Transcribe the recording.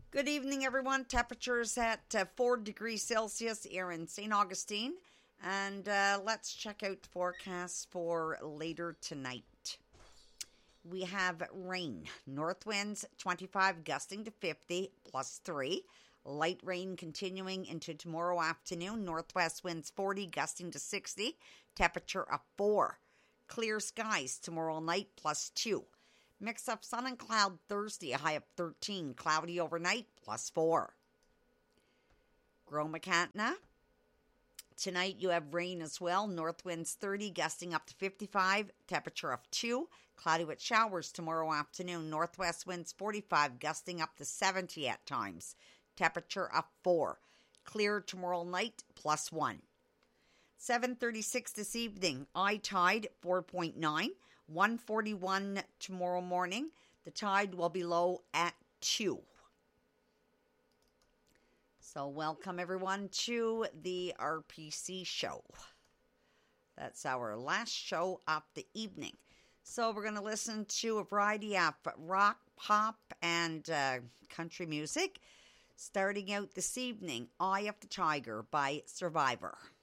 Good evening, everyone. Temperatures at 4 degrees Celsius here in St. Augustine. And let's check out the forecast for later tonight. We have rain. North winds 25, gusting to 50, +3. Light rain continuing into tomorrow afternoon. Northwest winds 40, gusting to 60. Temperature of 4. Clear skies tomorrow night, +2. Mix up sun and cloud Thursday, a high of 13. Cloudy overnight, +4. Gromacantna. Tonight you have rain as well. North winds 30, gusting up to 55. Temperature of 2. Cloudy with showers tomorrow afternoon. Northwest winds 45, gusting up to 70 at times. Temperature of 4. Clear tomorrow night, +1. 7:36 this evening. Eye tide 4.9. 1:41 tomorrow morning. The tide will be low at 2. So welcome everyone to the RPC show. That's our last show of the evening. So we're going to listen to a variety of rock, pop, and country music. Starting out this evening, Eye of the Tiger by Survivor.